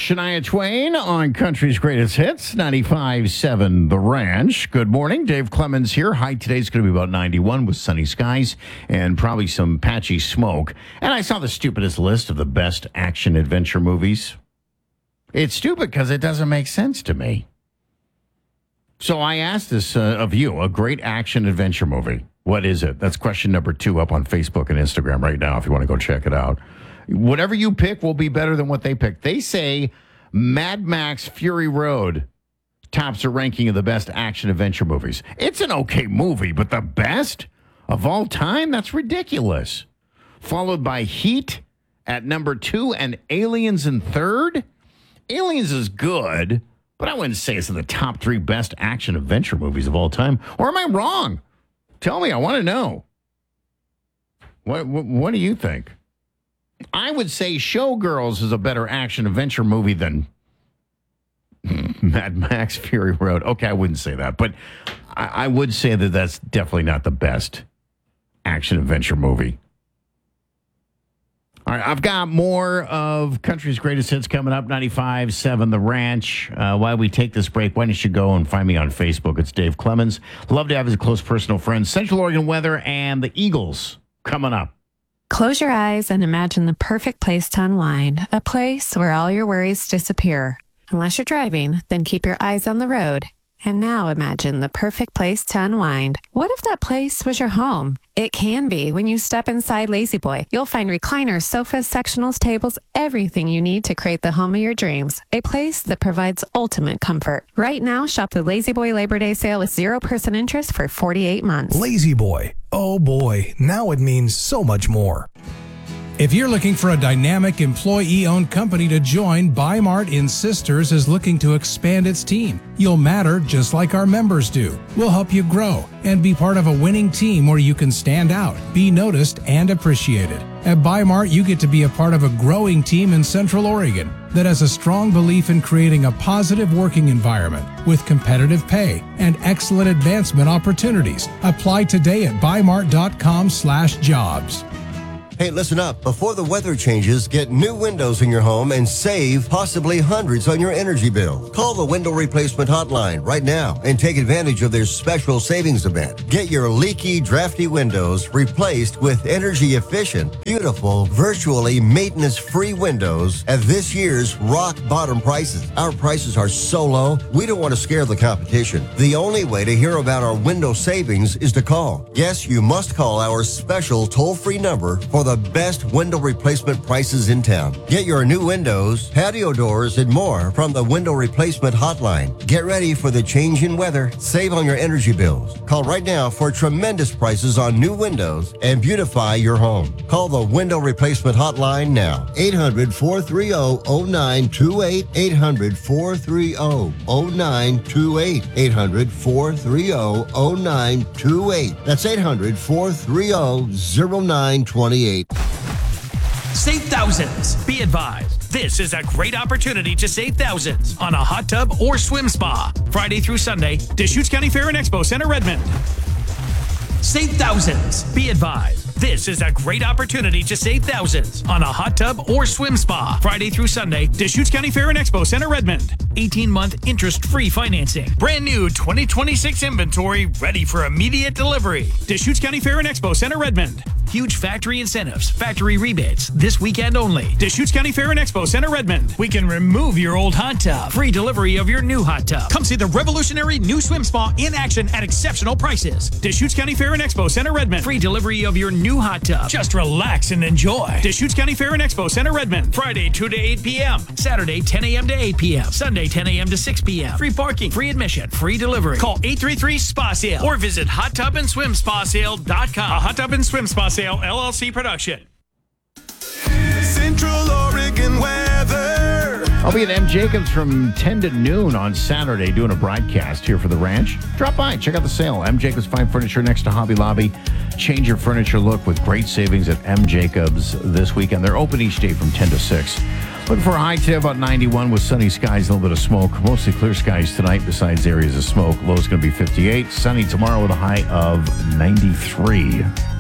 Shania Twain on Country's Greatest Hits, 95.7 The Ranch. Good morning. Dave Clemens here. High today's going to be about 91 with sunny skies and probably some patchy smoke. And I saw the stupidest list of the best action-adventure movies. It's stupid because it doesn't make sense to me. So I asked this of you, a great action-adventure movie. What is it? That's question number 2 up on Facebook and Instagram right now if you want to go check it out. Whatever you pick will be better than what they pick. They say Mad Max Fury Road tops a ranking of the best action-adventure movies. It's an okay movie, but the best of all time? That's ridiculous. Followed by Heat at number 2 and Aliens in third. Aliens is good, but I wouldn't say it's in the top 3 best action-adventure movies of all time. Or am I wrong? Tell me. I want to know. What do you think? I would say Showgirls is a better action-adventure movie than Mad Max Fury Road. Okay, I wouldn't say that, but I would say that that's definitely not the best action-adventure movie. All right, I've got more of Country's Greatest Hits coming up, 95.7 The Ranch. While we take this break, why don't you go and find me on Facebook? It's Dave Clemens. Love to have as a close personal friend. Central Oregon weather and the Eagles coming up. Close your eyes and imagine the perfect place to unwind, a place where all your worries disappear. Unless you're driving, then keep your eyes on the road. And now imagine the perfect place to unwind. What if that place was your home? It can be when you step inside Lazy Boy. You'll find recliners, sofas, sectionals, tables, everything you need to create the home of your dreams. A place that provides ultimate comfort. Right now, shop the Lazy Boy Labor Day sale with 0% interest for 48 months. Lazy Boy. Oh boy, now it means so much more. If you're looking for a dynamic employee-owned company to join, Bi-Mart in Sisters is looking to expand its team. You'll matter just like our members do. We'll help you grow and be part of a winning team where you can stand out, be noticed, and appreciated. At Bi-Mart, you get to be a part of a growing team in Central Oregon that has a strong belief in creating a positive working environment with competitive pay and excellent advancement opportunities. Apply today at bimart.com/jobs. Hey, listen up. Before the weather changes, get new windows in your home and save possibly hundreds on your energy bill. Call the Window Replacement Hotline right now and take advantage of their special savings event. Get your leaky, drafty windows replaced with energy-efficient, beautiful, virtually maintenance-free windows at this year's rock-bottom prices. Our prices are so low, we don't want to scare the competition. The only way to hear about our window savings is to call. Yes, you must call our special toll-free number for the best window replacement prices in town. Get your new windows, patio doors, and more from the Window Replacement Hotline. Get ready for the change in weather. Save on your energy bills. Call right now for tremendous prices on new windows and beautify your home. Call the Window Replacement Hotline now. 800-430-0928. 800-430-0928. 800-430-0928. That's 800-430-0928. Save thousands. Be advised, this is a great opportunity to save thousands on a hot tub or swim spa. Friday through Sunday, Deschutes County Fair and Expo Center, Redmond. Save thousands. Be advised, this is a great opportunity to save thousands on a hot tub or swim spa. Friday through Sunday, Deschutes County Fair and Expo Center, Redmond. 18-month interest-free financing. Brand new 2026 inventory ready for immediate delivery. Deschutes County Fair and Expo Center, Redmond. Huge factory incentives, factory rebates, this weekend only. Deschutes County Fair and Expo Center, Redmond. We can remove your old hot tub. Free delivery of your new hot tub. Come see the revolutionary new swim spa in action at exceptional prices. Deschutes County Fair and Expo Center, Redmond. Free delivery of your new hot tub. Just relax and enjoy. Deschutes County Fair and Expo Center, Redmond. Friday, 2 to 8 p.m. Saturday, 10 a.m. to 8 p.m. Sunday, 10 a.m. to 6 p.m. Free parking, free admission, free delivery. Call 833-SPA-SALE or visit HotTubAndSwimSpaSale.com. A Hot Tub and Swim Spa Sale LLC production. Central Oregon weather. I'll be at M. Jacobs from 10 to noon on Saturday doing a broadcast here for the ranch. Drop by, check out the sale. M. Jacobs Fine Furniture next to Hobby Lobby. Change your furniture look with great savings at M. Jacobs this weekend. They're open each day from 10 to 6. Looking for a high today about 91 with sunny skies, a little bit of smoke. Mostly clear skies tonight besides areas of smoke. Low's going to be 58. Sunny tomorrow with a high of 93.